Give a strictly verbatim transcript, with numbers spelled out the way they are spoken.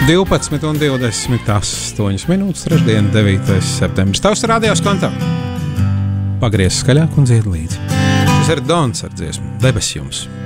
divpadsmit un divdesmit astoņas minūtes, trešdien, devītais septembris. Tavs rādījās kontā. Pagriez skaļāk un dzied līdzi. Šis ir Dons ar dziesmu Debes jums.